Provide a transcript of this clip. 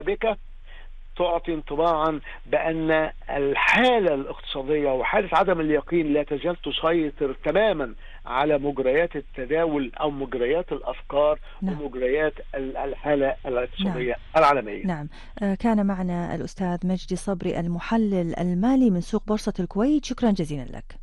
بك تعطي انطباعا بأن الحالة الاقتصادية وحالة عدم اليقين لا تزال تسيطر تماما على مجريات التداول أو مجريات الأفكار نعم. ومجريات الحالة نعم. الاقتصادية العالمية. نعم. كان معنا الأستاذ مجدي صبري المحلل المالي من سوق بورصة الكويت، شكرا جزيلا لك.